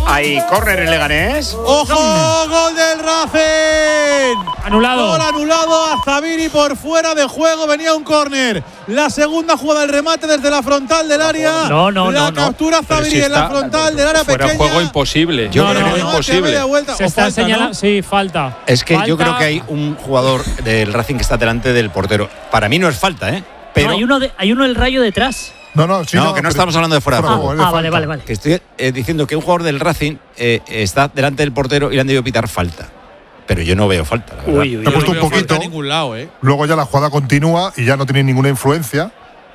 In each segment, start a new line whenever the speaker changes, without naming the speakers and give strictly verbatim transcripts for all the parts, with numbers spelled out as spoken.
Hay córner en Leganés.
¡Ojo! ¡Gol del Racing!
Anulado.
Gol anulado a Zabiri por fuera de juego. Venía un córner. La segunda jugada del remate desde la frontal del área.
No, no,
la
no. no.
captura Zabiri si en la frontal del área
fuera
pequeña.
Fuera juego imposible.
Yo
no,
creo
no,
que
no,
imposible.
Vuelta,
Se está señalando. ¿No? Sí, falta.
Es que
falta.
yo creo que hay un jugador del Racing que está delante del portero. Para mí no es falta, ¿eh? Pero
No, hay uno de, hay uno del Rayo detrás.
No, no, sí,
no,
no,
que no
pero-
estamos hablando de fuera de
fuera
juego.
de juego,
Ah,
es de
vale,
falta.
vale, vale.
Que estoy eh, diciendo que un jugador del Racing eh, está delante del portero y le han debido pitar falta. Pero yo no veo falta, la verdad.
Uy, uy,
Te ha puesto
No
un
veo falta
poquito.
en ningún lado, ¿eh?
Luego ya la jugada continúa y ya no tiene ninguna influencia.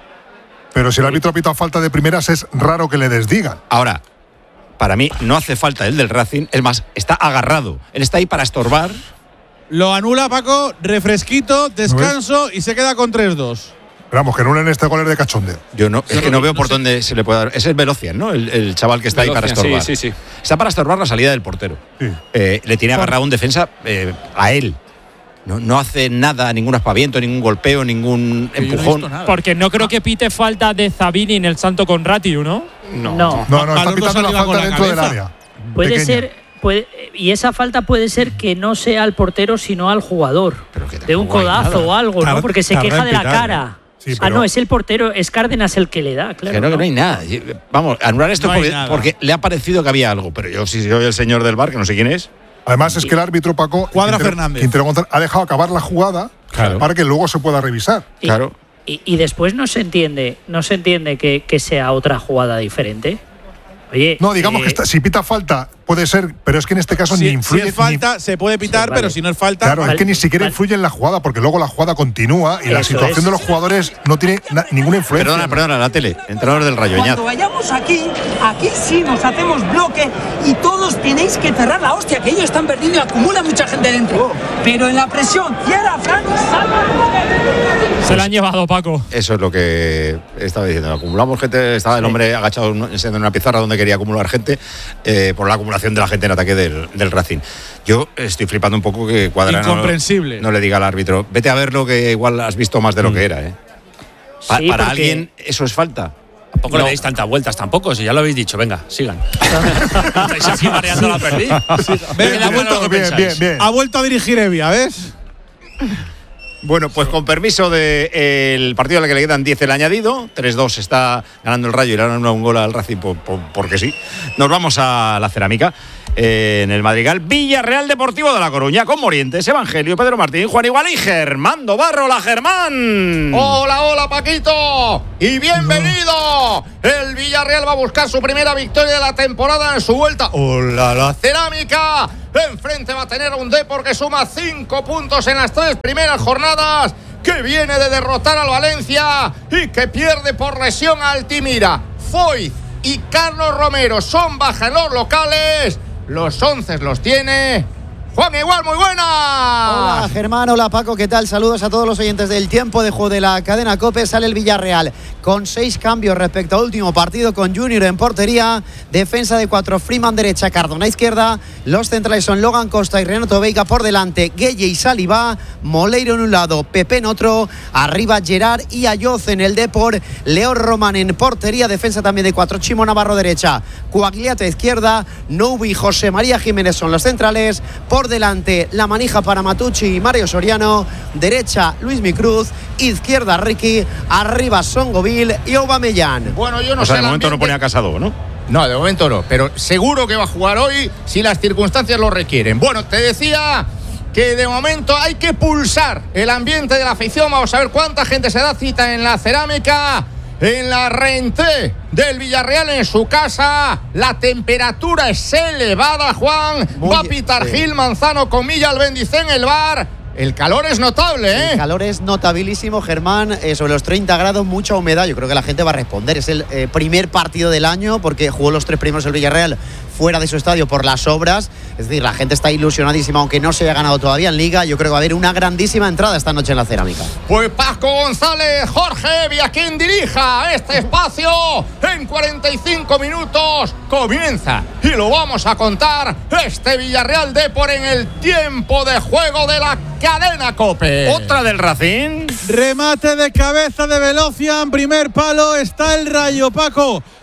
Pero si el árbitro ha pitado falta de primeras, es raro que le desdigan.
Ahora, para mí no hace falta el del Racing. Es más, está agarrado. Él está ahí para estorbar.
Lo anula Paco, refresquito, descanso y se queda con tres dos.
Pero vamos, que no en este gol es de cachondeo.
Yo no, es que no veo por dónde se le puede dar. Ese es Velocian, ¿no? El, el chaval que está ahí para
Velocian,
estorbar.
sí, sí, sí.
Está para estorbar la salida del portero.
Sí.
Eh, le tiene agarrado un defensa eh, a él. No, no hace nada, ningún aspaviento, ningún golpeo, ningún
Yo no he
empujón.
visto nada.
Porque no creo que pite falta de Zabini en el Santo Conratiu, ¿no?
No.
No.
No, no,
Carlos
está
no
pitando la
salía con
falta
la
dentro del
cabeza.
área.
Puede
Pequeña.
ser, puede, y esa falta puede ser que no sea al portero, sino al jugador.
Pero que
De un
tampoco hay
codazo
nada.
o algo,
Tar-
¿no? Porque se
tarda
queja
en
de la
pitar,
cara.
Sí,
Ah,
pero-
no, es el portero, es Cárdenas el que le da, claro.
Que no, que no hay nada. Vamos, anular esto
No hay
porque,
nada.
porque le ha parecido que había algo. Pero yo, si soy el señor del bar, que no sé quién es.
Además, es que el árbitro Paco
Cuadra
Quintero-
Fernández.
Quintero González ha dejado acabar la jugada
Claro.
para que luego se pueda revisar.
Y,
Claro.
Y, y después no se entiende, no se entiende que, que sea otra jugada diferente. Oye,
No, digamos
eh,
que está- si pita falta puede ser, pero es que en este caso
Si,
ni
si
influye.
es
ni-
falta, se puede pitar,
Sí, vale.
pero si no es falta.
Claro,
Vale,
es que ni siquiera
vale.
influye en la jugada, porque luego la jugada continúa y la
Eso
situación
es.
de los jugadores no tiene na- ninguna influencia.
Perdona, perdona, la tele. Entrenador del Rayo, Iñat.
Cuando vayamos aquí, aquí sí nos hacemos bloque y todos tenéis que cerrar la hostia, que ellos están perdiendo y acumula mucha gente dentro. Pero en la presión, cierra, Fran, salva.
Se la han llevado, Paco.
Eso es lo que estaba diciendo. Acumulamos gente. Estaba el hombre agachado en en una pizarra donde quería acumular gente eh, por la acumulación de la gente en ataque del, del Racing. Yo estoy flipando un poco que Cuadra no-
Incomprensible.
No, le diga al árbitro, vete a verlo que igual has visto más de lo que era. ¿eh? Pa-
Sí,
para
porque-
alguien eso es falta.
Tampoco le deis tantas vueltas tampoco, si ya lo habéis dicho, venga, sigan. Estáis aquí mareando la perdiz.
Ven,
Venga,
ha
vuelto lo que
bien, bien,
pensáis.
bien.
Ha vuelto a dirigir Evia, ¿ves?
Bueno, pues con permiso del partido al que le quedan diez el añadido, tres dos está ganando el Rayo y le han dado un gol al Racing por, por- porque sí. Nos vamos a la cerámica. Eh, en el Madrigal, Villarreal Deportivo de La Coruña, con Morientes, Evangelio, Pedro Martín, Juan Igual y Germán Dobarro. ¡Hola, Germán!
Hola, hola Paquito y bienvenido. El Villarreal va a buscar su primera victoria de la temporada en su vuelta. Hola, la cerámica. Enfrente va a tener a un Depor que suma cinco puntos en las tres primeras jornadas, que viene de derrotar al Valencia y que pierde por lesión a Altimira. Foyt y Carlos Romero son baja en los locales. Los once los tiene Juan Igual, muy buena.
Hola Germán, hola Paco, ¿qué tal? Saludos a todos los oyentes del tiempo de juego de la cadena COPE. Sale el Villarreal con seis cambios respecto al último partido, con Junior en portería, defensa de cuatro, Freeman derecha, Cardona izquierda, los centrales son Logan Costa y Renato Veiga por delante, Gueye y Saliba, Moleiro en un lado, Pepe en otro, arriba Gerard y Ayoz en el Depor, Leo Román en portería, defensa también de cuatro, Chimo Navarro derecha, Coagliata izquierda, Noubi y José María Jiménez son los centrales, por delante la manija para Matucci y Mario Soriano, derecha Luis Micruz, izquierda Ricky, arriba Songovil y Aubameyang.
Bueno, yo no
O sea,
sé
de
el
momento no
ambiente-
pone a Casado, ¿no?
No, de momento no, pero seguro que va a jugar hoy si las circunstancias lo requieren. Bueno, te decía que de momento hay que pulsar el ambiente de la afición. Vamos a ver cuánta gente se da cita en la cerámica, en la reentrée del Villarreal en su casa. La temperatura es elevada, Juan.
Muy
va a pitar
sí.
Gil Manzano con Milla Albendicé en el bar. El calor es notable, ¿eh?
El calor es notabilísimo, Germán, eh, sobre los treinta grados, mucha humedad. Yo creo que la gente va a responder. Es el eh, primer partido del año porque jugó los tres primeros el Villarreal fuera de su estadio por las obras. Es decir, la gente está ilusionadísima, aunque no se haya ganado todavía en Liga. Yo creo que va a haber una grandísima entrada esta noche en la cerámica.
Pues Paco González, Jorge Evia, quien dirija este espacio en cuarenta y cinco minutos, comienza y lo vamos a contar este Villarreal Depor en el tiempo de juego de la cadena COPE.
Otra del Racing.
Remate de cabeza de Velocian, primer palo, está el Rayo, Paco.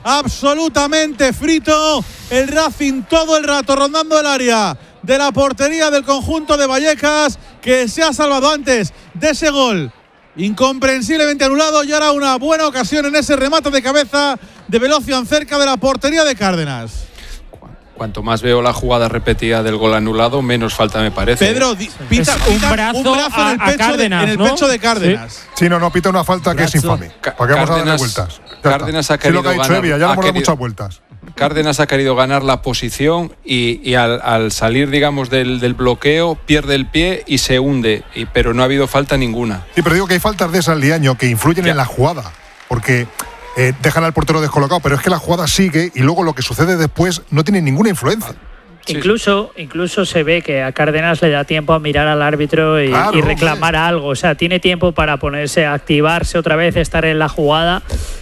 absolutamente frito. El Racing todo el rato rondando el área de la portería del conjunto de Vallecas, que se ha salvado antes de ese gol incomprensiblemente anulado, y ahora una buena ocasión en ese remate de cabeza de Velocian cerca de la portería de Cárdenas.
Cuanto más veo la jugada repetida del gol anulado, menos falta me parece.
Pedro, di, pita,
un
pita
brazo,
un brazo
a,
en el
a
pecho,
Cárdenas,
de, en el
¿no?
pecho de Cárdenas.
Sí.
Sí, no, no, pita una falta que es infame.
Ca-
¿Para qué vamos a darle
Cárdenas-
vueltas? Ya
Cárdenas
está.
ha
Sí, lo que ha
querido
dicho
ganar-
Evia, ya le
ha
hemos dado
querido-
muchas vueltas.
Cárdenas ha querido ganar la posición y, y al, al salir, digamos, del, del bloqueo, pierde el pie y se hunde. Y, pero no ha habido falta ninguna.
Sí, pero digo que hay faltas de esas, Liaño, que influyen
Ya.
en la jugada. Porque eh, dejan al portero descolocado, pero es que la jugada sigue y luego lo que sucede después no tiene ninguna influencia.
Sí.
Incluso, incluso se ve que a Cárdenas le da tiempo a mirar al árbitro y,
Claro,
y reclamar algo. O sea, tiene tiempo para ponerse, activarse otra vez, estar en la jugada.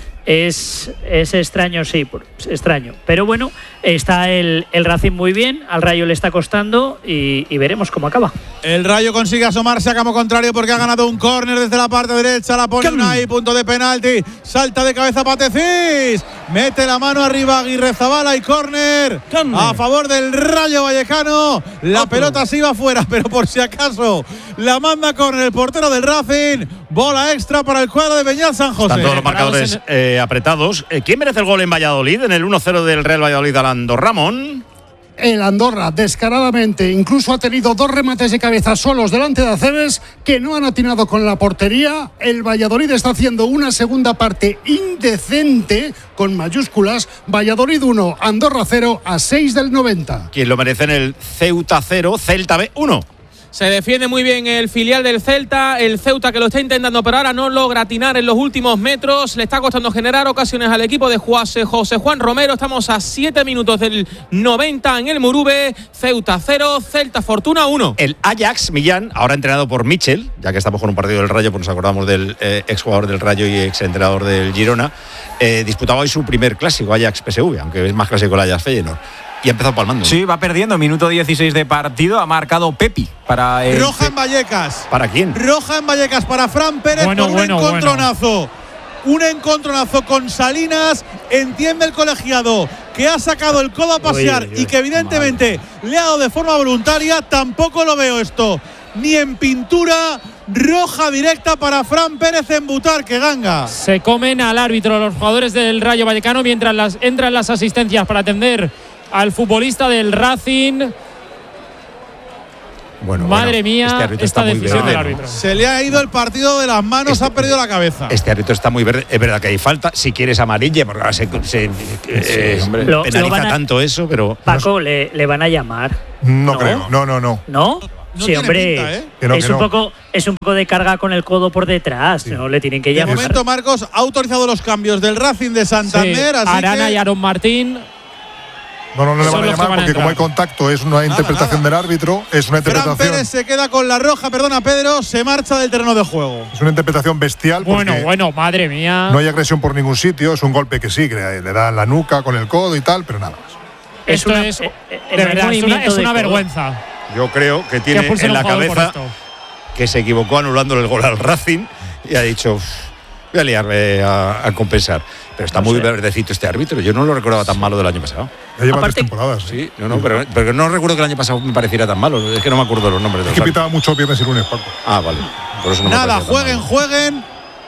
Es, es extraño, sí, por- extraño. Pero bueno, está el, el Racing muy bien, al Rayo le está costando y, y veremos cómo acaba.
El Rayo consigue asomarse a campo contrario porque ha ganado un córner desde la parte derecha. La pone Unai, punto de penalti. Salta de cabeza Patecís. Mete la mano arriba Aguirre Zabala y córner a favor del Rayo Vallecano. La pelota se iba fuera, pero por si acaso la manda córner el portero del Racing. Bola extra para el cuadro de Beñat San José.
Están todos los marcadores eh, apretados. Eh, ¿Quién merece el gol en Valladolid? En el uno cero del Real Valladolid al Andorra, Ramón.
El Andorra, descaradamente, incluso ha tenido dos remates de cabeza solos delante de Aceves que no han atinado con la portería. El Valladolid está haciendo una segunda parte indecente, con mayúsculas. Valladolid uno, Andorra cero a seis del noventa.
¿Quién lo merece en el Ceuta cero, Celta B uno?
Se defiende muy bien el filial del Celta, el Ceuta que lo está intentando, pero ahora no logra atinar en los últimos metros. Le está costando generar ocasiones al equipo de José Juan Romero. Estamos a siete minutos del noventa en el Murube. Ceuta cero, Celta Fortuna uno.
El Ajax Millán, ahora entrenado por Michel, ya que estamos con un partido del Rayo, pues nos acordamos del eh, exjugador del Rayo y exentrenador del Girona, eh, disputaba hoy su primer clásico, Ajax P S V, aunque es más clásico el Ajax Feyenoord. Y ha empezado palmando.
Sí, va perdiendo. Minuto dieciséis de partido. Ha marcado Pepi para el...
Roja en Vallecas.
¿Para quién?
Roja en Vallecas para Fran Pérez
Bueno,
por un
bueno,
encontronazo. Un encontronazo con Salinas. Entiende el colegiado que ha sacado el codo a pasear
Uy, uy, uy.
y que evidentemente le ha dado de forma voluntaria. Tampoco lo veo esto ni en pintura. Roja directa para Fran Pérez en Butarque, Ganga.
Se comen al árbitro los jugadores del Rayo Vallecano mientras las, entran las asistencias para atender al futbolista del Racing.
Bueno,
Madre
bueno,
mía,
este árbitro
esta
está muy
decisión
verde,
del
¿no?
árbitro.
Se le ha ido el partido de las manos,
Este-
ha perdido la cabeza.
Este árbitro está muy verde. Es verdad que hay falta. Si quieres amarilla, porque ahora se, se eh,
hombre.
Lo-
penaliza
lo van a-
tanto eso, pero.
Paco, le, le van a llamar.
No,
¿No?
creo, no, no, no.
¿No?
No
sí,
tiene
hombre.
pinta, ¿eh?
Que no,
es,
que
un
no.
poco, es un poco de carga con el codo por detrás. No le tienen que
De
llamar.
momento, Marcos ha autorizado los cambios del Racing de
Sí,
Santander. así
Arana
que
y Aaron Martín.
No, no, no le
Son
van a
los que
llamar
van a
porque como hay
entrar.
contacto es una interpretación del árbitro, es una
Fran
interpretación,
Pérez se queda con la roja, perdona Pedro, se marcha del terreno de juego.
es una interpretación bestial porque
Bueno, bueno, madre mía.
no hay agresión por ningún sitio, es un golpe que sí, que le le da en la nuca con el codo y tal, pero nada más.
Es
Esto
una-
es,
eh, eh,
de
el
verdad, es una,
movimiento
es
de
una
codo.
vergüenza.
Yo creo que
Que
tiene
expulsen
en
a
la
un jugador por
cabeza
esto.
que se equivocó anulándole el gol al Racing y ha dicho, "Uf, voy a liarme a, a compensar". Pero está
No
muy
sé.
verdecito este árbitro. Yo no lo recordaba tan malo del año pasado.
Ya lleva
Aparte-
tres temporadas. ¿eh?
Sí, no, no, pero, pero no recuerdo que el año pasado me pareciera tan malo. Es que no me acuerdo los nombres de
Es
los
que
árbitros.
pitaba mucho viernes y lunes, Paco.
Ah, vale. Por eso no me
Nada,
parecía tan
jueguen,
malo.
jueguen.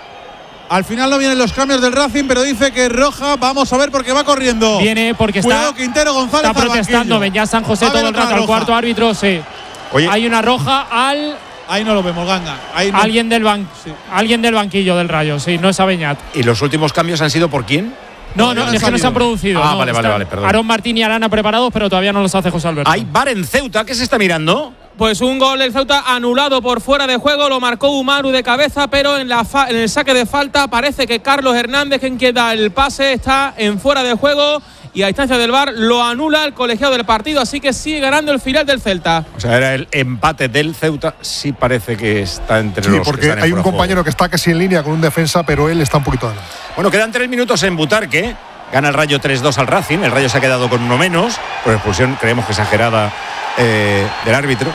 Al final no vienen los cambios del Racing, pero dice que es roja. Vamos a ver porque va corriendo.
Viene porque
Cuidado,
está,
Quintero González
está
al
protestando.
banquillo.
Beñat San José
Va a haber
todo el
otra
rato al
roja.
cuarto árbitro. Sí.
Oye,
Hay una roja al
Ahí no lo vemos, Ganga. Ahí no.
alguien del ban-
Sí.
alguien del banquillo del Rayo. Sí, no es a Beñat.
¿y los últimos cambios han sido por quién?
No,
No,
no,
ya han
es que no se
salido.
han producido.
Ah,
no,
vale, vale,
están
vale, perdón.
Aaron Martín y Arana preparados, pero todavía no los hace José Alberto.
Hay bar en Ceuta. ¿Qué se está mirando?
Pues un gol del Ceuta anulado por fuera de juego, lo marcó Umaru de cabeza, pero en, la fa- en el saque de falta parece que Carlos Hernández, quien queda el pase, está en fuera de juego y a distancia del V A R lo anula el colegiado del partido, así que sigue ganando el final del Celta.
O sea, era el empate del Ceuta. Sí parece que está entre
Sí,
los que
porque
están en
hay un
fuera de
compañero
juego.
que está casi en línea con un defensa, pero él está un poquito adelante.
Bueno, quedan tres minutos en Butarque. Gana el Rayo tres dos al Racing. El Rayo se ha quedado con uno menos. Por expulsión, creemos que exagerada eh, del árbitro.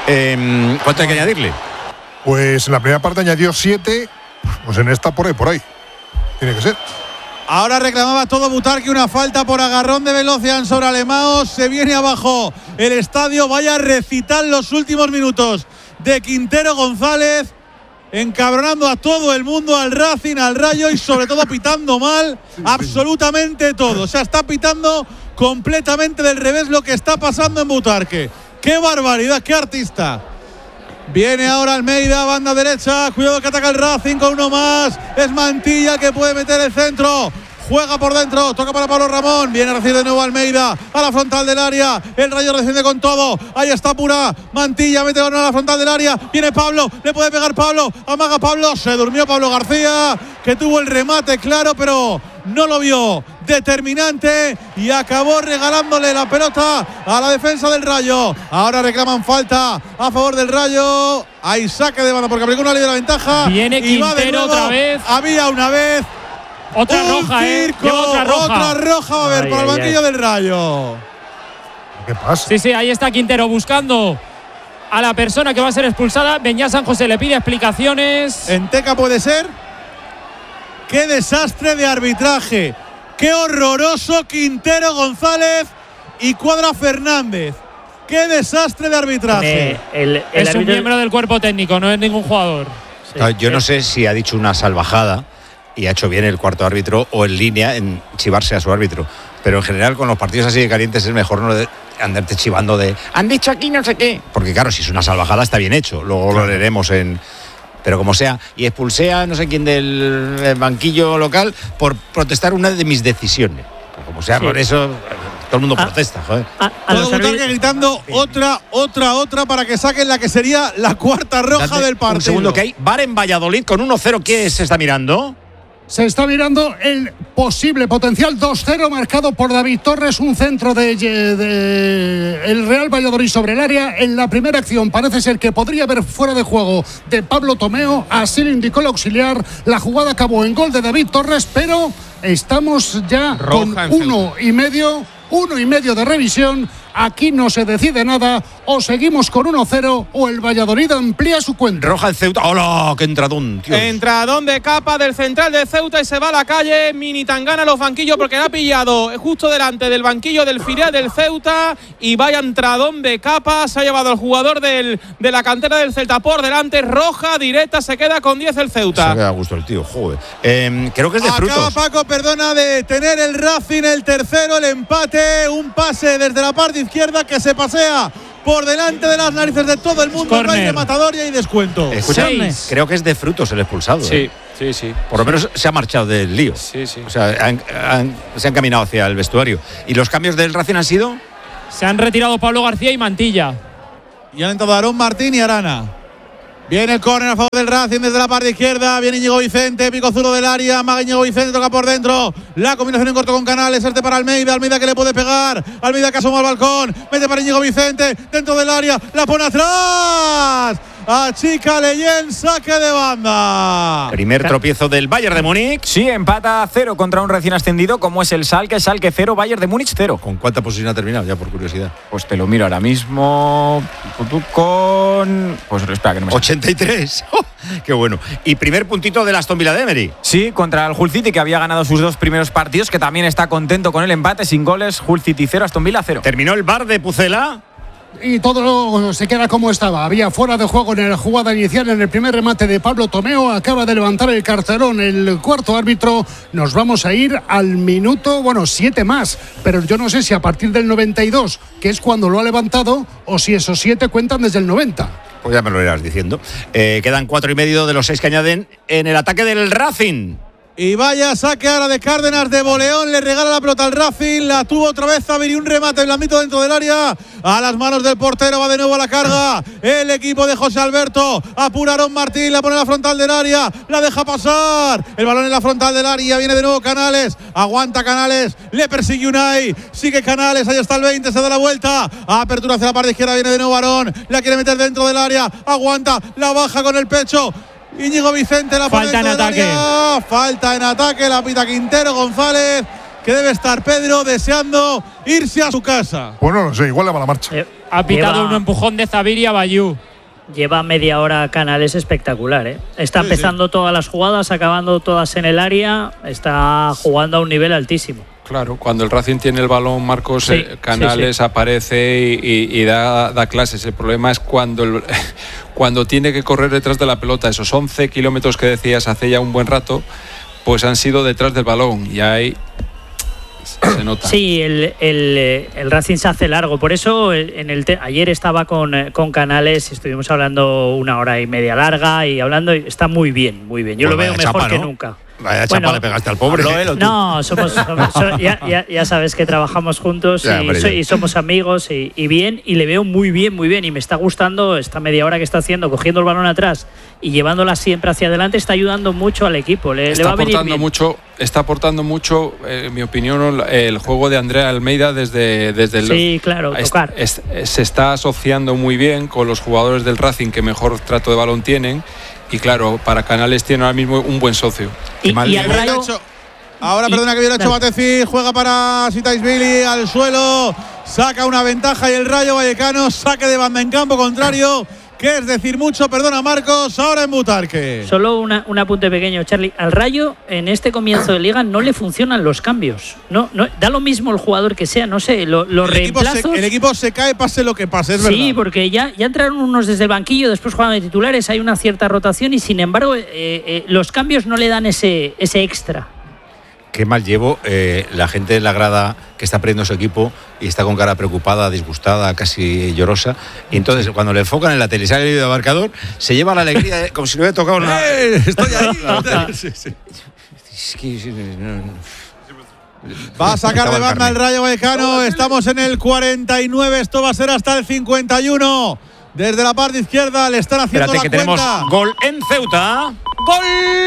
Eh, ¿Cuánto hay que añadirle?
Pues en la primera parte añadió siete, pues en esta por ahí, por ahí. Tiene que ser.
Ahora reclamaba todo Butarque una falta por agarrón de Velocian sobre Alemão. Se viene abajo el estadio. Vaya a recitar los últimos minutos de Quintero González, encabronando a todo el mundo, al Racing, al Rayo y sobre todo pitando mal absolutamente todo. O sea, está pitando completamente del revés lo que está pasando en Butarque. ¡Qué barbaridad! ¡Qué artista! Viene ahora Almeida, banda derecha. Cuidado que ataca el Racing con uno más. Es Mantilla que puede meter el centro. Juega por dentro, toca para Pablo Ramón. Viene a recibir de nuevo Almeida a la frontal del área. El Rayo defiende con todo. Ahí está Pura. Mantilla mete a la frontal del área. Viene Pablo, le puede pegar Pablo. Amaga Pablo. Se durmió Pablo García, que tuvo el remate claro, pero no lo vio determinante y acabó regalándole la pelota a la defensa del Rayo. Ahora reclaman falta a favor del Rayo. Hay saque de banda porque aplicó una ley de la ventaja.
Viene
y va de
Quintero
nuevo.
otra vez.
Había una vez.
Otra
Un
roja,
circo,
eh. Lleva otra roja.
Otra roja va a haber
Ay,
para el
ay,
banquillo
ay.
del Rayo.
¿Qué pasa?
Sí, sí, ahí está Quintero buscando a la persona que va a ser expulsada. Beñat San José le pide explicaciones.
En Teca puede ser. Qué desastre de arbitraje. Qué horroroso Quintero González y Cuadra Fernández. Qué desastre de arbitraje.
Eh, el, el
Es un
árbitro-
miembro del cuerpo técnico, no es ningún jugador.
Sí.
Ah, Yo no sé si ha dicho una salvajada y ha hecho bien el cuarto árbitro o en línea en chivarse a su árbitro. Pero en general con los partidos así de calientes es mejor no de andarte chivando de han dicho aquí no sé qué. Porque claro, si es una salvajada está bien hecho. Luego lo leeremos en... Pero como sea. Y expulsé a no sé quién del eh, banquillo local por protestar una de mis decisiones. Pues como sea,
Sí.
por eso todo el mundo
Ah.
protesta, joder.
A, a
Todo
los
Butarque
árbitros-
gritando otra, otra, otra para que saquen la que sería la cuarta roja
Date
del partido.
Un segundo que hay. Bar en Valladolid con uno cero. ¿Qué se está mirando?
Se está mirando el posible potencial dos cero marcado por David Torres, un centro de, de el Real Valladolid sobre el área. En la primera acción parece ser que podría haber fuera de juego de Pablo Tomeo, así lo indicó el auxiliar. La jugada acabó en gol de David Torres, pero estamos ya
Roja
con
en
uno y medio, uno y medio de revisión. Aquí no se decide nada, o seguimos con uno cero o el Valladolid amplía su cuenta.
Roja el Ceuta. ¡Hola! ¡Qué entradón, tío!
Entradón de capa del central de Ceuta y se va a la calle. Mini Tangana a los banquillos porque la ha pillado justo delante del banquillo del filial del Ceuta. Y vaya entradón de capa. Se ha llevado al jugador del, de la cantera del Celta por delante. Roja directa, se queda con diez el
Se ha
Ceuta.
quedado a gusto el tío, joder. Eh, creo que es de
Acaba
frutos.
Paco, perdona, de tener el Racing el tercero, el empate, un pase desde la parte izquierda que se pasea por delante de las narices de todo el mundo. No hay
Corner.
rematador y hay descuento.
Escucha,
Seis.
creo que es de frutos el expulsado.
Sí,
¿eh?
sí, sí.
Por lo menos se ha marchado del lío.
Sí, sí.
O sea, han- han- se han caminado hacia el vestuario. ¿Y los cambios del Racing han sido?
Se han retirado Pablo García y Mantilla.
Y han entrado Aarón Martín y Arana. Viene el córner a favor del Racing desde la parte izquierda. Viene Íñigo Vicente, pico zurdo del área. Maga Íñigo Vicente, toca por dentro. La combinación en corto con Canales. Este para Almeida. Almeida que le puede pegar. Almeida que asoma al balcón. Mete para Íñigo Vicente. Dentro del área. La pone atrás. Achica Leyen. Saque de banda.
Primer tropiezo del Bayern de Múnich.
Sí, empata a cero contra un recién ascendido como es el Schalke. Schalke cero, Bayern de Múnich cero.
¿Con cuánta posición ha terminado? Ya por curiosidad.
Pues te lo miro ahora mismo. Tú con. Pues espera que no me sale.
ochenta y tres. ¡Oh! ¡Qué bueno! Y primer puntito del Aston Villa de Emery.
Sí, contra el Hull City, que había ganado sus dos primeros partidos, que también está contento con el empate, sin goles. Hull City cero, Aston Villa cero.
Terminó el bar de Pucela.
Y todo se queda como estaba. Había fuera de juego en la jugada inicial en el primer remate de Pablo Tomeo. Acaba de levantar el cartelón el cuarto árbitro. Nos vamos a ir al minuto, bueno, siete más. Pero yo no sé si a partir del noventa y dos, que es cuando lo ha levantado, o si esos siete cuentan desde el noventa.
Pues ya me lo irás diciendo. Eh, quedan cuatro y medio de los seis que añaden en el ataque del Racing.
Y vaya saque ahora de Cárdenas de Boleón, le regala la pelota al Racing, la tuvo otra vez Zaviri, un remate blandito dentro del área, a las manos del portero, va de nuevo a la carga, el equipo de José Alberto, apura Aarón Martín, la pone en la frontal del área, la deja pasar, el balón en la frontal del área, viene de nuevo Canales, aguanta Canales, le persigue Unai, sigue Canales, ahí está el veinte, se da la vuelta, apertura hacia la parte izquierda, viene de nuevo Aarón, la quiere meter dentro del área, aguanta, la baja con el pecho, Íñigo Vicente la pone
Falta en
dentro del
ataque.
área. Falta en ataque, la pita Quintero González, que debe estar Pedro deseando irse a su casa.
Pues no lo sé, igual le va la marcha.
Eh,
Ha pitado
lleva-
un empujón de Zaviri a Bayú.
lleva media hora Canales espectacular, ¿eh? Está sí, empezando sí. todas las jugadas, acabando todas en el área, está jugando a un nivel altísimo.
Claro, cuando el Racing tiene el balón, Marcos, sí, eh, Canales sí, sí. aparece y, y, y da, da clases. El problema es cuando, el, cuando tiene que correr detrás de la pelota. Esos once kilómetros que decías hace ya un buen rato, pues han sido detrás del balón y ahí se nota.
Sí, el, el, el Racing se hace largo. Por eso en el te- ayer estaba con, con Canales, estuvimos hablando una hora y media larga y hablando, y está muy bien, muy bien. Yo pues lo veo mejor chapa, que ¿no? nunca.
Vaya chapa bueno, le pegaste al pobre.
¿no? No, somos, somos so, ya, ya, ya sabes que trabajamos juntos ya, y, so, y somos amigos y, y bien, y le veo muy bien, muy bien, y me está gustando esta media hora que está haciendo, cogiendo el balón atrás y llevándola siempre hacia adelante, está ayudando mucho al equipo. Le,
está
le va a venir
aportando
bien.
mucho, está aportando mucho, eh, en mi opinión, el juego de Andrea Almeida desde, desde el.
Sí, claro, tocar.
Es, es, se está asociando muy bien con los jugadores del Racing que mejor trato de balón tienen. Y claro, para Canales tiene ahora mismo un buen socio.
Y, y al Rayo...
Ahora, y, perdona, que viene hecho Batecín, juega para Sitaisvili al suelo, saca una ventaja y el Rayo Vallecano, saque de banda en campo contrario, que es decir mucho, perdona Marcos, ahora en Butarque.
Solo una, un apunte pequeño, Charlie. Al Rayo, en este comienzo de liga, no le funcionan los cambios. No, no da lo mismo el jugador que sea, no sé, lo, los
el
reemplazos…
Equipo se, el equipo se cae, pase lo que pase, es
sí,
verdad.
Sí, porque ya, ya entraron unos desde el banquillo, después juegan de titulares, hay una cierta rotación y sin embargo eh, eh, los cambios no le dan ese, ese extra.
Qué mal llevo eh, la gente en la grada que está perdiendo su equipo y está con cara preocupada, disgustada, casi llorosa. Y entonces, cuando le enfocan en la tele y sale el vídeo de marcador, se lleva la alegría eh, como si le hubiera tocado una.
¡Eh! ¡Estoy ahí! sí, sí.
Es que, sí, no, no.
Va a sacar de banda el Rayo Vallecano. Estamos en el cuarenta y nueve. Esto va a ser hasta el cincuenta y uno. Desde la parte izquierda le están haciendo
Espérate,
la
que
cuenta.
Tenemos gol en Ceuta.
Gol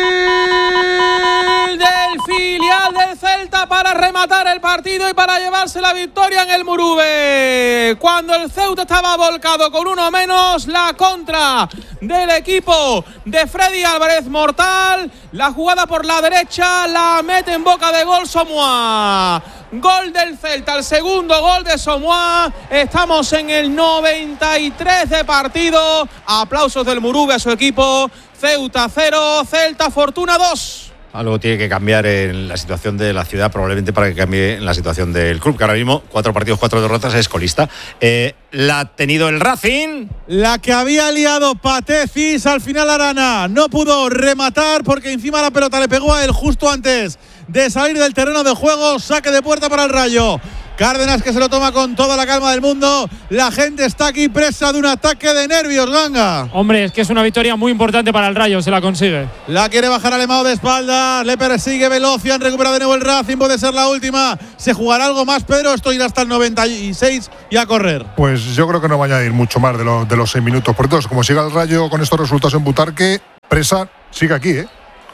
del filial del Celta para rematar el partido y para llevarse la victoria en el Murube. Cuando el Ceuta estaba volcado con uno menos, la contra del equipo de Freddy Álvarez mortal. La jugada por la derecha la mete en boca de gol Somoa. Gol del Celta, el segundo gol de Somoa. Estamos en el noventa y tres de partido. Aplausos del Murube a su equipo. Ceuta cero, Celta Fortuna dos.
Algo tiene que cambiar en la situación de la ciudad, probablemente para que cambie en la situación del club, que ahora mismo, cuatro partidos, cuatro derrotas, es colista. Eh, la ha tenido el Racing.
La que había liado Patecis, al final Arana no pudo rematar porque encima la pelota le pegó a él justo antes de salir del terreno de juego. Saque de puerta para el Rayo. Cárdenas, que se lo toma con toda la calma del mundo. La gente está aquí presa de un ataque de nervios, Ganga.
Hombre, es que es una victoria muy importante para el Rayo, se la consigue.
La quiere bajar Alemão de espaldas, le persigue Velocian, recupera de nuevo el Racing, puede ser la última. ¿Se jugará algo más, Pedro? Esto irá hasta el noventa y seis y a correr.
Pues yo creo que no va a añadir mucho más de, lo, de los seis minutos. Por entonces, como siga el Rayo con estos resultados en Butarque, presa sigue aquí, ¿eh?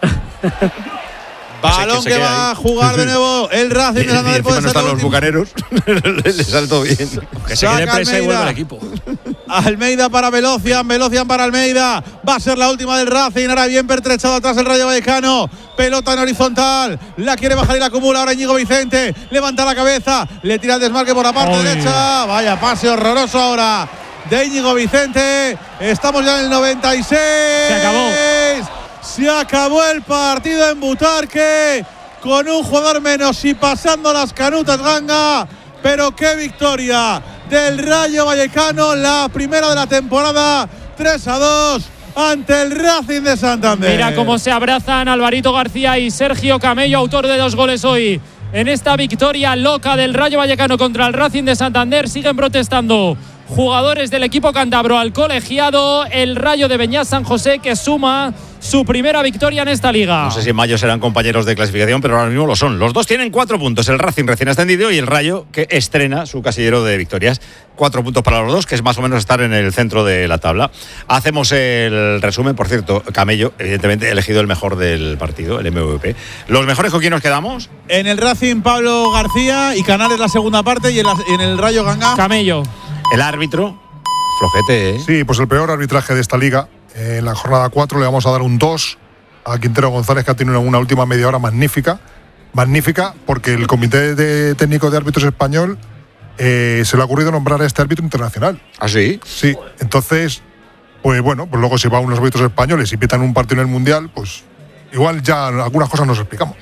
Balón que, que va a jugar de nuevo el Racing de Santander.
Puede no están los bucaneros. Le saltó bien.
Que se quede presa y vuelve el equipo.
Almeida para Velocian, Velocian para Almeida. Va a ser la última del Racing. Ahora bien pertrechado atrás el Rayo Vallecano. Pelota en horizontal. La quiere bajar y la acumula. Ahora Íñigo Vicente. Levanta la cabeza. Le tira el desmarque por la parte Oy. derecha. Vaya pase horroroso ahora de Íñigo Vicente. Estamos ya en el noventa y seis.
Se acabó.
Se acabó el partido en Butarque con un jugador menos y pasando las canutas, Ganga. Pero qué victoria del Rayo Vallecano, la primera de la temporada, tres a dos ante el Racing de Santander.
Mira cómo se abrazan Alvarito García y Sergio Camello, autor de dos goles hoy en esta victoria loca del Rayo Vallecano contra el Racing de Santander. Siguen protestando jugadores del equipo cántabro al colegiado. El Rayo de Beñat San José, que suma su primera victoria en esta liga.
No sé si en mayo serán compañeros de clasificación, pero ahora mismo lo son. Los dos tienen cuatro puntos, el Racing recién ascendido y el Rayo, que estrena su casillero de victorias. Cuatro puntos para los dos, que es más o menos estar en el centro de la tabla. Hacemos el resumen. Por cierto, Camello, evidentemente, elegido el mejor del partido, el M V P. ¿Los mejores con quién nos quedamos?
En el Racing, Pablo García, y Canales la segunda parte, y en, la, en el Rayo, Ganga.
Camello.
El árbitro, flojete, ¿eh?
Sí, pues el peor arbitraje de esta liga. En la jornada cuatro le vamos a dar un dos a Quintero González, que ha tenido una última media hora magnífica. Magnífica, porque el Comité de Técnico de Árbitros Español eh, se le ha ocurrido nombrar a este árbitro internacional.
¿Ah, sí?
Sí, entonces, pues bueno, pues luego si va a unos árbitros españoles y pitan un partido en el Mundial, pues igual ya algunas cosas nos explicamos.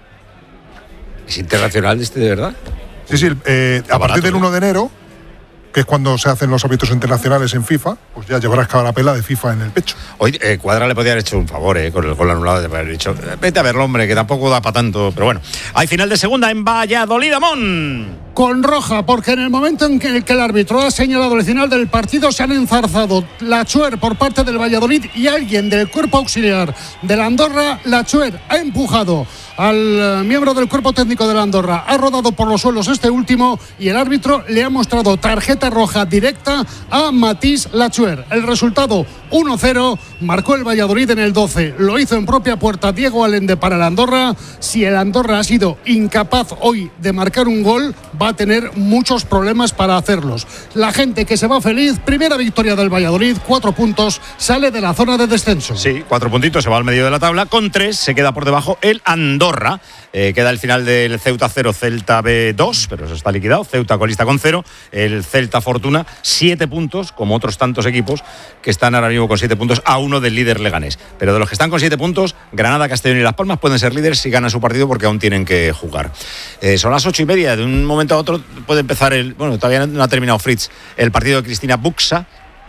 ¿Es internacional este de verdad?
Sí, sí, eh, a
barato,
partir del
¿eh?
uno de enero, que es cuando se hacen los árbitros internacionales en FIFA, pues ya llevarás cada la pela de FIFA en el pecho.
Hoy eh, Cuadra le podía haber hecho un favor, eh, con el gol anulado, de haber dicho, vete a verlo, hombre, que tampoco da para tanto. Pero bueno, hay final de segunda en Valladolid, Amón.
Con roja, porque en el momento en que el, que el árbitro ha señalado el final del partido, se han enzarzado Lachuer por parte del Valladolid y alguien del cuerpo auxiliar de la Andorra. Lachuer ha empujado al uh, miembro del cuerpo técnico de la Andorra, ha rodado por los suelos este último y el árbitro le ha mostrado tarjeta roja directa a Matís Lachuer. El resultado uno cero, marcó el Valladolid en el doce, lo hizo en propia puerta Diego Allende para el Andorra. Si el Andorra ha sido incapaz hoy de marcar un gol, va a tener muchos problemas para hacerlos. La gente que se va feliz, primera victoria del Valladolid, cuatro puntos, sale de la zona de descenso.
Sí, cuatro puntitos, se va al medio de la tabla, con tres se queda por debajo el Andorra. Eh, queda el final del Ceuta cero, Celta B dos, pero eso está liquidado. Ceuta colista con cero, el Celta Fortuna siete puntos, como otros tantos equipos que están ahora mismo con siete puntos a uno del líder Leganés. Pero de los que están con siete puntos, Granada, Castellón y Las Palmas pueden ser líderes si ganan su partido porque aún tienen que jugar. Eh, son las ocho y media, de un momento a otro puede empezar el, bueno, todavía no ha terminado Fritz, el partido de Cristina Buxa,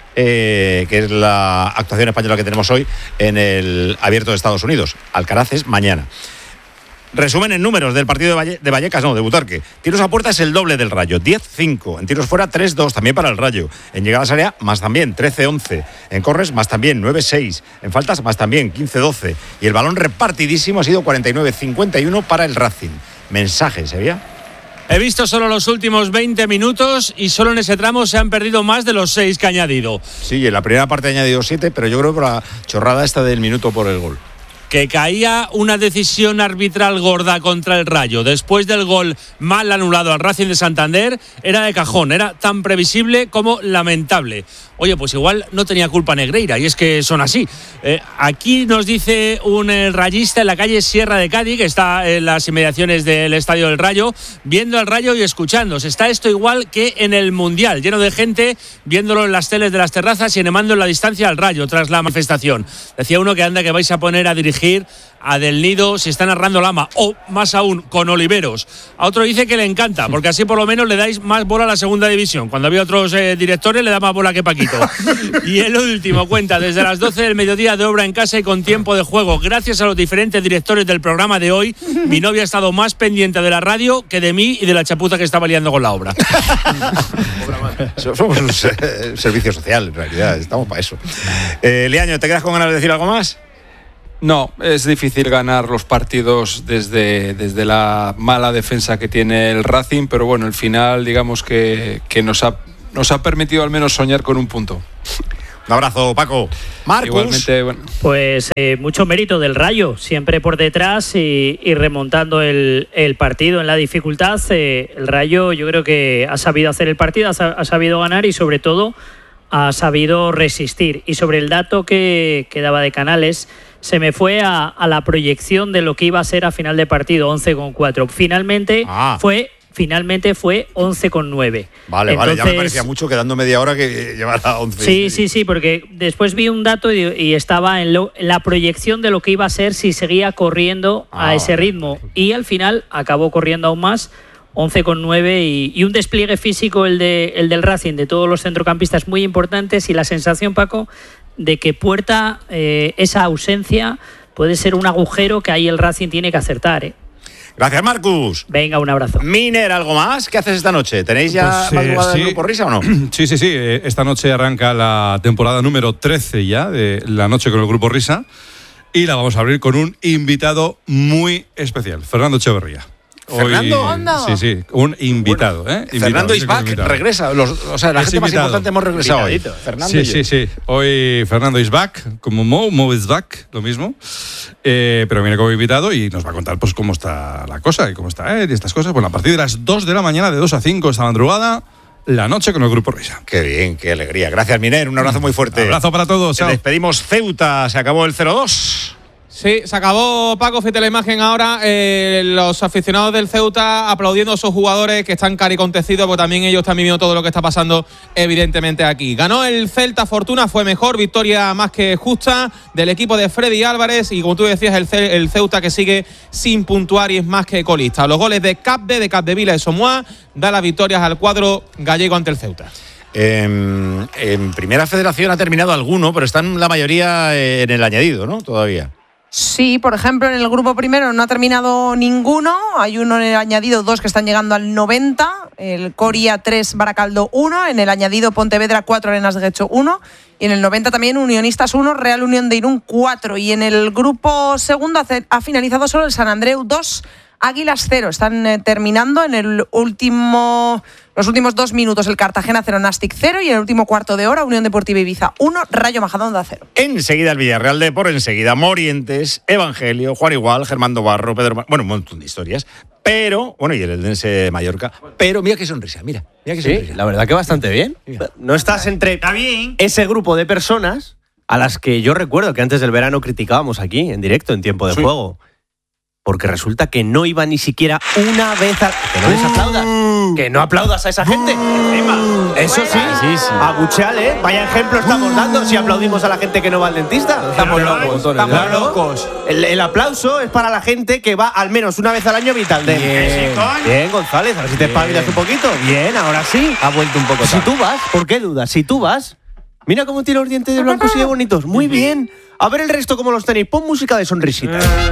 Eh, que es la actuación española que tenemos hoy en el Abierto de Estados Unidos. Alcaraz es mañana. Resumen en números del partido de, Valle, de Vallecas, no, de Butarque. Tiros a puerta es el doble del Rayo, diez cinco. En tiros fuera, tres dos, también para el Rayo. En llegadas a área, más también, trece once. En corres, más también, nueve seis. En faltas, más también, quince doce. Y el balón repartidísimo ha sido cuarenta y nueve cincuenta y uno para el Racing. Mensaje, ¿sabía?
He visto solo los últimos veinte minutos y solo en ese tramo se han perdido más de los seis que ha añadido.
Sí, en la primera parte ha añadido siete, pero yo creo que por la chorrada esta del minuto por el gol.
Que caía una decisión arbitral gorda contra el Rayo después del gol mal anulado al Racing de Santander era de cajón, era tan previsible como lamentable. Oye, pues igual no tenía culpa Negreira, y es que son así. Eh, aquí nos dice un eh, rayista en la calle Sierra de Cádiz, que está en las inmediaciones del Estadio del Rayo, viendo al Rayo y escuchándose. Está esto igual que en el Mundial, lleno de gente viéndolo en las teles de las terrazas y animando en la distancia al Rayo tras la manifestación. Decía uno que anda que vais a poner a dirigir a Del Nido si está narrando Lama, o más aún con Oliveros. A otro dice que le encanta, porque así por lo menos le dais más bola a la segunda división. Cuando había otros eh, directores le da más bola que Paquito. Y el último cuenta desde las doce del mediodía de obra en casa y con tiempo de juego. Gracias a los diferentes directores del programa de hoy, mi novia ha estado más pendiente de la radio que de mí y de la chapuza que estaba liando con la obra.
Somos un servicio social, en realidad, estamos para eso. Eh, Leaño, ¿te quedas con ganas de decir algo más?
No, es difícil ganar los partidos desde, desde la mala defensa que tiene el Racing, pero bueno, el final digamos que, que nos, ha, nos ha permitido al menos soñar con un punto.
Un abrazo, Paco. Marcus.
Igualmente, bueno.
Pues eh, mucho mérito del Rayo, siempre por detrás y, y remontando el, el partido en la dificultad. Eh, el Rayo yo creo que ha sabido hacer el partido, ha, ha sabido ganar y sobre todo ha sabido resistir. Y sobre el dato que, que daba de Canales, se me fue a, a la proyección de lo que iba a ser a final de partido, once con cuatro. Finalmente ah. fue finalmente fue once con nueve.
Vale, Entonces, vale, ya me parecía mucho quedando media hora que llevara once.
Sí, sí, sí, porque después vi un dato y, y estaba en, lo, en la proyección de lo que iba a ser si seguía corriendo ah, a ese ritmo. Y al final acabó corriendo aún más, once con nueve, y, y un despliegue físico el, de, el del Racing, de todos los centrocampistas muy importantes, y la sensación, Paco, de que Puerta, eh, esa ausencia puede ser un agujero que ahí el Racing tiene que acertar, ¿eh?
Gracias, Marcus.
Venga, un abrazo.
Miner, ¿algo más? ¿Qué haces esta noche? ¿Tenéis ya
pues,
madrugada
eh, sí.
del Grupo Risa o no?
Sí, sí, sí. Esta noche arranca la temporada número trece ya de La Noche con el Grupo Risa, y la vamos a abrir con un invitado muy especial, Fernando Echeverría.
¿Fernando?
Hoy, sí, sí, un invitado.
Bueno,
¿eh? invitado
Fernando is back, regresa. Los, o sea, la
es
gente
invitado.
más importante hemos regresado hoy. Fernando
sí, sí, sí. Hoy Fernando is back, como Mo, Mo is back, lo mismo. Eh, pero viene como invitado y nos va a contar pues cómo está la cosa y cómo está él y estas cosas. Bueno, a partir de las dos de la mañana, de dos a cinco esta madrugada, La Noche con el Grupo Risa.
Qué bien, qué alegría. Gracias, Miner. Un abrazo muy fuerte.
Un abrazo para todos. Chao.
Despedimos Ceuta. Se acabó el cero dos.
Sí, se acabó, Paco, fíjate la imagen ahora, eh, los aficionados del Ceuta aplaudiendo a esos jugadores que están caricontecidos, porque también ellos están viviendo todo lo que está pasando evidentemente aquí. Ganó el Celta, Fortuna, fue mejor, victoria más que justa del equipo de Freddy Álvarez y como tú decías, el, Ce- el Ceuta que sigue sin puntuar y es más que colista. Los goles de Capde, de Capdevila y Somoa da las victorias al cuadro gallego ante el Ceuta.
En, en Primera Federación ha terminado alguno, pero están la mayoría en el añadido, ¿no? Todavía.
Sí, por ejemplo, en el grupo primero no ha terminado ninguno. Hay uno en el añadido, dos que están llegando al noventa. El Coria tres, Baracaldo uno. En el añadido Pontevedra cuatro, Arenas de Guecho uno. Y en el noventa también Unionistas uno, Real Unión de Irún cuatro. Y en el grupo segundo ha finalizado solo el San Andreu dos, Águilas cero. Están eh, terminando en el último, los últimos dos minutos el Cartagena cero, Nastic cero y en el último cuarto de hora Unión Deportiva Ibiza uno, Rayo Majadahonda cero.
Enseguida el Villarreal de por enseguida Morientes, Evangelio, Juan Igual, Germán Barro, Pedro Mar... bueno, un montón de historias. Pero, bueno, y el Eldense Mallorca. Pero mira qué sonrisa, mira, mira qué sonrisa.
Sí, la verdad que bastante bien. Mira. No estás entre ese grupo de personas a las que yo recuerdo que antes del verano criticábamos aquí, en directo, en tiempo de sí. juego. Porque resulta que no iba ni siquiera una vez a... Que no les aplaudas. Uh, que no aplaudas a esa gente. Uh, Eso sí, sí, sí. Abucheale, vaya ejemplo estamos uh, dando si aplaudimos a la gente que no va al dentista. Estamos locos. Estamos claro. locos. El, el aplauso es para la gente que va al menos una vez al año a Vitaldent. Bien, bien, González, a ver si te espabilas un poquito. Bien, ahora sí.
Ha vuelto un poco.
Si tú vas, ¿por qué dudas? Si tú vas... Mira cómo tiene los dientes de blancos y de bonitos. Muy bien. A ver el resto cómo los tenéis. Pon música de sonrisitas.